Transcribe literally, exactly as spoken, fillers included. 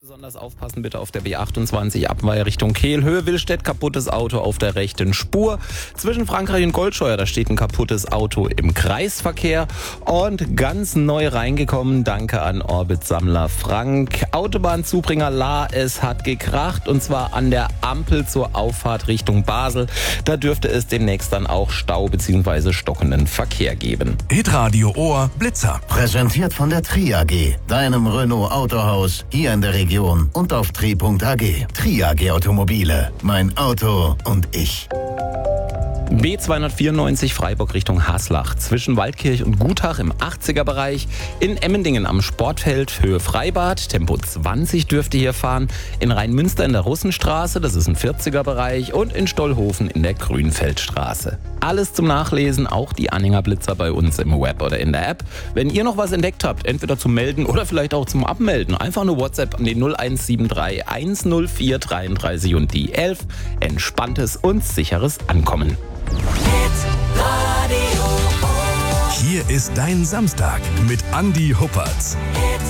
Besonders aufpassen bitte auf der B achtundzwanzig Abweihe Richtung Kehl. Höhe Willstedt, kaputtes Auto auf der rechten Spur. Zwischen Frankreich und Goldscheuer, da steht ein kaputtes Auto im Kreisverkehr. Und ganz neu reingekommen, danke an Orbit-Sammler Frank. Autobahnzubringer La, es hat gekracht und zwar an der Ampel zur Auffahrt Richtung Basel. Da dürfte es demnächst dann auch Stau bzw. stockenden Verkehr geben. Hitradio Ohr Blitzer. Präsentiert von der Tri A G, deinem Renault Autohaus hier in der Region und auf tri punkt a g. Tri A G Automobile, mein Auto und ich. B zweihundertvierundneunzig Freiburg Richtung Haslach. Zwischen Waldkirch und Gutach im achtziger Bereich. In Emmendingen am Sportfeld, Höhe Freibad. Tempo zwanzig dürfte hier fahren. In Rheinmünster in der Russenstraße, das ist ein vierziger Bereich. Und in Stollhofen in der Grünfeldstraße. Alles zum Nachlesen, auch die Anhängerblitzer bei uns im Web oder in der App. Wenn ihr noch was entdeckt habt, entweder zum Melden oder vielleicht auch zum Abmelden, einfach eine WhatsApp an die null eins sieben drei eins null vier dreiunddreißig und die elf. Entspanntes und sicheres Ankommen. Hier ist dein Samstag mit Andi Huppertz.